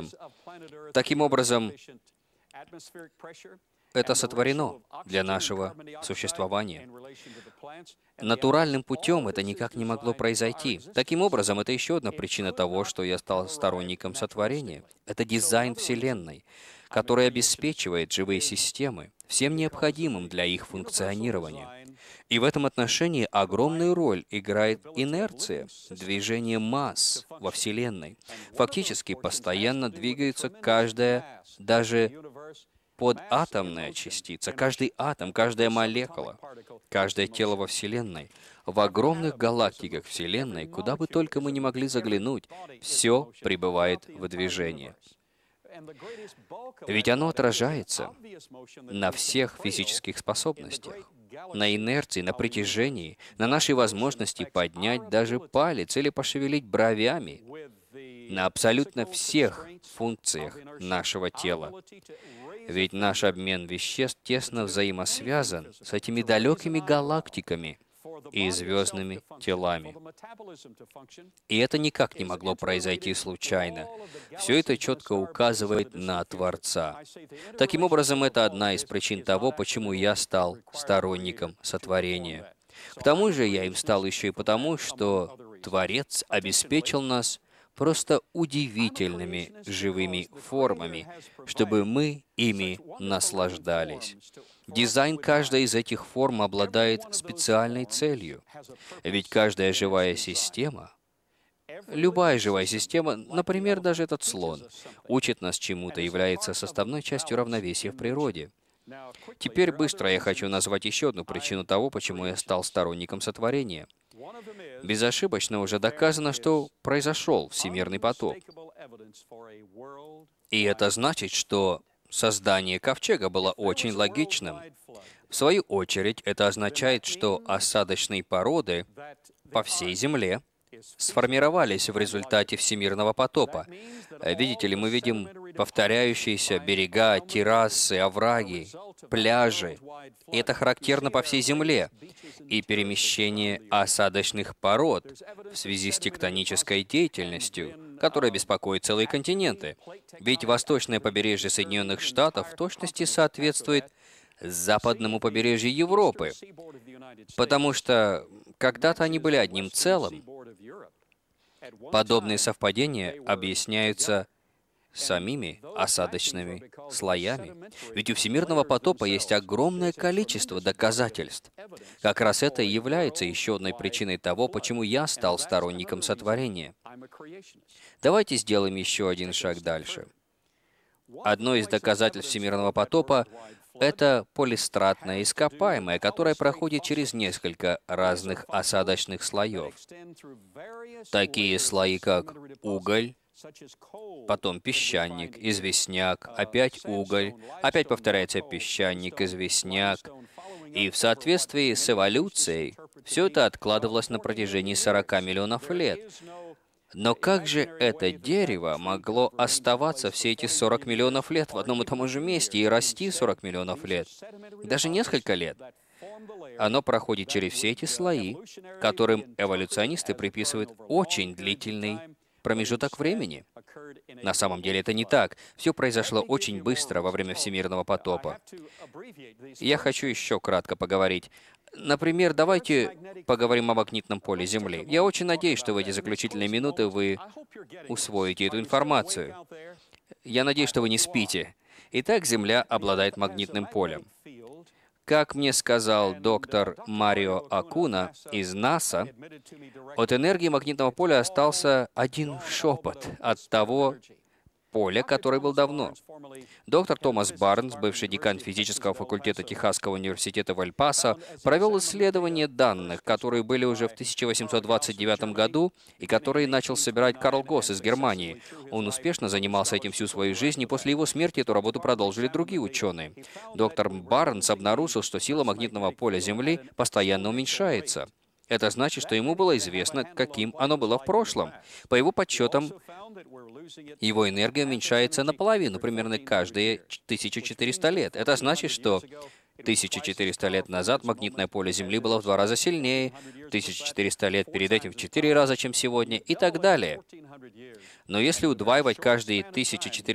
Таким образом, это сотворено для нашего существования. Натуральным путем это никак не могло произойти. Таким образом, это еще одна причина того, что я стал сторонником сотворения. Это дизайн Вселенной, который обеспечивает живые системы всем необходимым для их функционирования. И в этом отношении огромную роль играет инерция, движение масс во Вселенной. Фактически постоянно двигается каждая, даже податомная частица, каждый атом, каждая молекула, каждое тело во Вселенной. В огромных галактиках Вселенной, куда бы только мы ни могли заглянуть, все пребывает в движении. Ведь оно отражается на всех физических способностях, на инерции, на притяжении, на нашей возможности поднять даже палец или пошевелить бровями, на абсолютно всех функциях нашего тела. Ведь наш обмен веществ тесно взаимосвязан с этими далекими галактиками и звездными телами. И это никак не могло произойти случайно. Все это четко указывает на Творца. Таким образом, это одна из причин того, почему я стал сторонником сотворения. К тому же я им стал еще и потому, что Творец обеспечил нас просто удивительными живыми формами, чтобы мы ими наслаждались. Дизайн каждой из этих форм обладает специальной целью, ведь каждая живая система, любая живая система, например, даже этот слон, учит нас чему-то, является составной частью равновесия в природе. Теперь быстро я хочу назвать еще одну причину того, почему я стал сторонником сотворения. Безошибочно уже доказано, что произошел всемирный потоп. И это значит, что создание ковчега было очень логичным. В свою очередь, это означает, что осадочные породы по всей Земле сформировались в результате всемирного потопа. Видите ли, мы видим повторяющиеся берега, террасы, овраги, пляжи. И это характерно по всей Земле. И перемещение осадочных пород в связи с тектонической деятельностью, которая беспокоит целые континенты. Ведь восточное побережье Соединенных Штатов в точности соответствует западному побережью Европы, потому что когда-то они были одним целым. Подобные совпадения объясняются самими осадочными слоями. Ведь у всемирного потопа есть огромное количество доказательств. Как раз это и является еще одной причиной того, почему я стал сторонником сотворения. Давайте сделаем еще один шаг дальше. Одно из доказательств всемирного потопа — это полистратное ископаемое, которое проходит через несколько разных осадочных слоев. Такие слои, как уголь, потом песчаник, известняк, опять уголь, опять повторяется песчаник, известняк. И в соответствии с эволюцией все это откладывалось на протяжении 40 миллионов лет. Но как же это дерево могло оставаться все эти 40 миллионов лет в одном и том же месте и расти 40 миллионов лет? Даже несколько лет. Оно проходит через все эти слои, которым эволюционисты приписывают очень длительный промежуток времени. На самом деле это не так. Все произошло очень быстро во время всемирного потопа. Я хочу еще кратко поговорить. Например, давайте поговорим о магнитном поле Земли. Я очень надеюсь, что в эти заключительные минуты вы усвоите эту информацию. Я надеюсь, что вы не спите. Итак, Земля обладает магнитным полем. Как мне сказал доктор Марио Акуна из НАСА, от энергии магнитного поля остался один шепот от того поля, которое был давно. Доктор Томас Барнс, бывший декан физического факультета Техасского университета в Эль-Пасо, провел исследование данных, которые были уже в 1829 году и которые начал собирать Карл Госс из Германии. Он успешно занимался этим всю свою жизнь, и после его смерти эту работу продолжили другие ученые. Доктор Барнс обнаружил, что сила магнитного поля Земли постоянно уменьшается. Это значит, что ему было известно, каким оно было в прошлом. По его подсчетам, его энергия уменьшается наполовину, примерно каждые 1400 лет. Это значит, что 1400 лет назад магнитное поле Земли было в 2 раза сильнее, 1400 лет перед этим в 4 раза, чем сегодня, и так далее. Но если удваивать каждые 1400